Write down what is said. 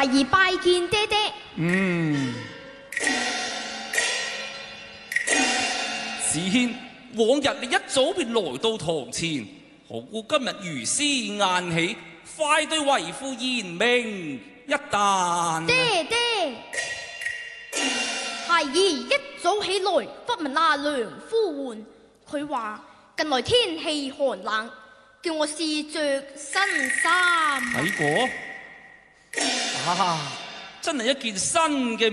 孩兒拜見爹爹。 子軒，往日你一早便來到堂前，何故今日如斯晏起？快對為父言明，一旦爹爹，孩兒一早起來，忽聞阿娘呼喚，佢話近來天氣寒冷，叫我試着新衫。 睇過啊，真係一件新嘅